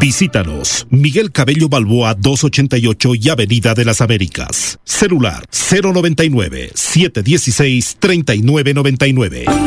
Visítanos, Miguel Cabello Balboa 288 y Avenida de las Américas. Celular 099-716-3999.